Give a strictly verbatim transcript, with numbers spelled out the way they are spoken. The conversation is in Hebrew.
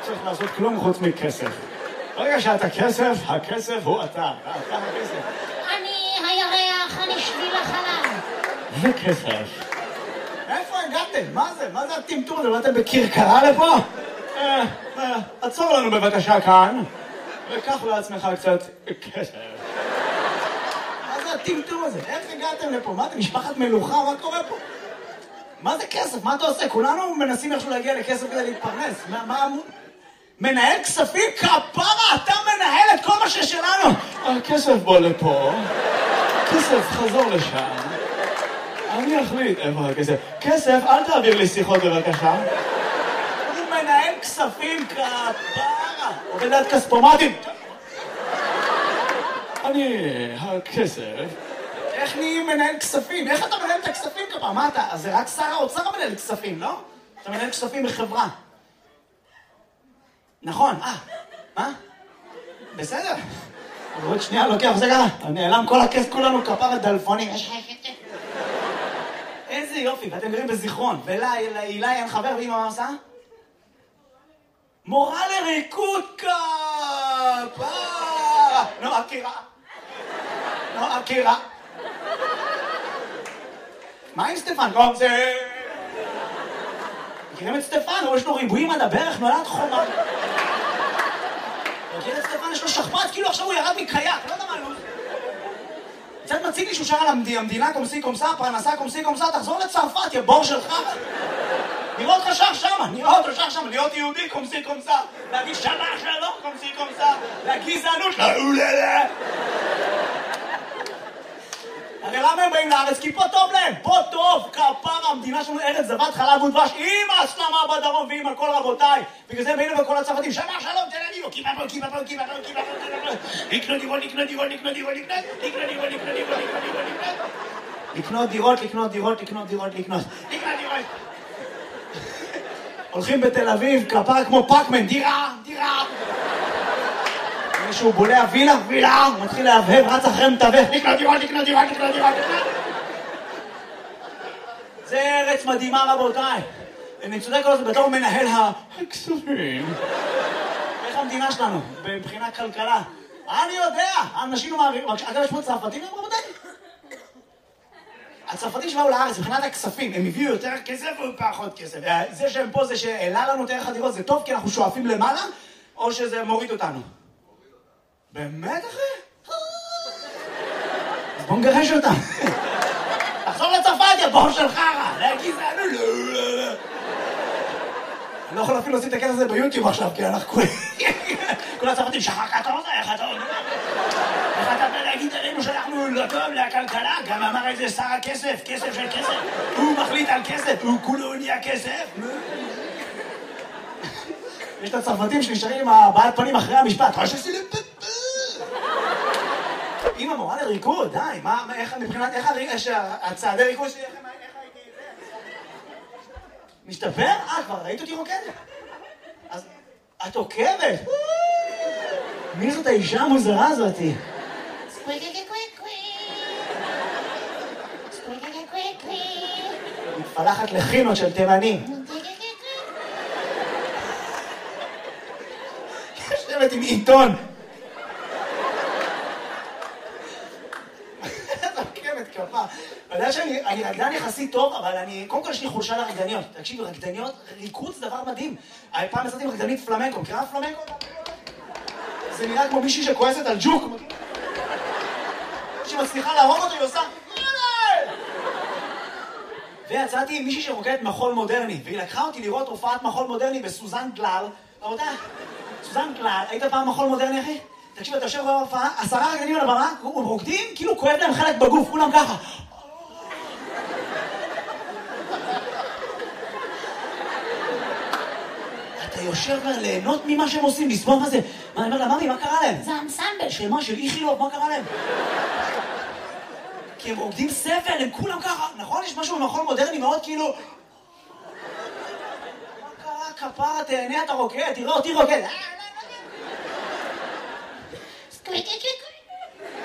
צריך לעשות כלום חוץ מכסף. ברגע שאתה כסף, הכסף הוא אתה. אתה הכסף. אני הירח, אני שביל החלל. זה כסף. איפה הגעתם? מה זה? מה זה הטמטום הזה? באתם בקרקרה לפה? אה, אה, עצור לנו בבקשה כאן, וקח לעצמך קצת כסף. מה זה הטמטום הזה? איך הגעתם לפה? מה, אתם משפחת מלוכה? מה קורה פה? מה זה כסף? מה אתה עושה? כולנו מנסים איכשהו להגיע לכסף כדי להתפרנס. מה, מה... מנהל כספים? כפרה! אתה מנהל את כל מה ששלנו! הכסף בוא לפה. כסף, חזור לשם. אני אחליט איפה הכסף. כסף, אל תעביר לי שיחות בבקשה. הוא מנהל כספים, כפרה! עובד עד כספומטים. אני... הכסף... איך נהיים מנהל כספים? איך אתה מנהל את הכספים כפרה? מה אתה? אז זה רק שר האוצר מנהל כספים, לא? אתה מנהל כספים בחברה. נכון, אה, מה? בסדר. עוד שנייה לוקח, זה ככה. נעלם כל הכסף, כולנו כפרה דלפונים. איזה יופי, ואתם גרים בזיכרון. ולהילה אין חבר, ואמא מה עושה? מורה לריקוד כפרה. נו, אקירה. נו, אקירה. מה עם סטפן? לא, זה... מכירים את סטפן? יש לו ריבועים עד הברך, נולד חומה. מכיר את סטפן? יש לו שכפ"ץ, כאילו עכשיו הוא ירד מקייק, לא יודע מה לא. קצת מציג לי שהוא שר על המדינה קומסי קומסה, פרנסה קומסי קומסה, תחזור לצרפת, יא בור שלך. נראה אותך שר שמה, נראה אותך שר שמה, להיות יהודי קומסי קומסה, להגיד שמה שלום קומסי קומסה, לגזענות, לאוללה. הרי למה הם באים לארץ? כי פה טוב להם, פה טוב, כפרה, המדינה שלנו ארץ זבת חלב ודבש, עם ההסלמה בדרום ועם הכל רבותיי. בגלל זה הם באים לכל הצרפתים, שמה שלום, תל אביב, קיבה פה, קיבה פה, קיבה פה, קיבה פה, קיבה פה, לקנות דירות, לקנות דירות, לקנות דירות, לקנות, לקנות דירות, לקנות דירות, לקנות דירות, לקנות דירות, לקנות דירות, לקנות, לקנות דירות. הולכים בתל אביב, כפרה כמו פאקמן, דירה, דירה. מישהו בולע וילה, וילה, הוא מתחיל להבהב, רץ אחרי מתווך, לקנות דירות, לקנות דירות, לקנות דירות, לקנות. זה ארץ מדהימה רבותיי. אני צודק כל זה, בתור מנהל הכספים. איך המדינה שלנו, מבחינה כלכלה? אני יודע, אנשים מעריכים, אגב יש פה צרפתים, רבותיי? הצרפתים שבאו לארץ, מבחינת הכספים, הם הביאו יותר כסף או פחות כסף? זה שהם פה, זה שהעלה לנו את ערך הדירות, זה טוב כי אנחנו שואפים למעלה, או שזה מוריד אותנו? באמת אחי? אז בוא נגרש אותם. תחזור לצרפת, יא בור של חרא. להגיד לנו לא. אני לא יכול אפילו להוציא את הכסף הזה ביוטיוב עכשיו, כי אנחנו כל הצרפתים שחק אתה רוצה, איך אתה אומר? איך אתה בא להגיד עלינו שאנחנו לא טוב לכלכלה? גם אמר איזה שר הכסף, כסף של כסף. הוא מחליט על כסף, הוא כולו נהיה כסף. יש את הצרפתים שנשארים עם הבעלת פנים אחרי המשפט. אמא מורה לריקוד, די, מה, איך, מבחינת, איך הצעדי ריקוד שלי, איך הייתי זה? משתפר? אה, כבר ראית אותי רוקדת? אז את עוקבת? מי זאת האישה המוזרה הזאתי? מתפלחת לחינות של תימנים. יושבת עם עיתון. אתה יודע שאני רקדן יחסית טוב, אבל אני, קודם כל יש לי חולשה לרקדניות. תקשיבו, רקדניות, ריקוד זה דבר מדהים. פעם עשיתי עם רקדנית פלמנקו, מכירה פלמנקו? זה נראה כמו מישהי שכועסת על ג'וק. שמצליחה להרוג אותו, היא עושה... ויצאתי עם מישהי שרוקדת מחול מודרני, והיא לקחה אותי לראות הופעת מחול מודרני בסוזן דלל. רבותיי, סוזן דלל, היית פעם מחול מודרני, אחי? תקשיב, אתה יושב בהופעה, עשרה רקדנים על הבמה, הם רוקדים, כאילו כואב להם חלק בגוף, כולם ככה. אתה יושב ליהנות ממה שהם עושים, לסבור מה זה. מה, אני אומר לה, ממי, מה קרה להם? זה אנסמבל של מה, של איכילוב, מה קרה להם? כי הם רוקדים סבל, הם כולם ככה. נכון? יש משהו במחול מודרני מאוד כאילו... מה קרה, כפרה, תהנה, אתה רוקד, תראה אותי רוקד. סקוויקי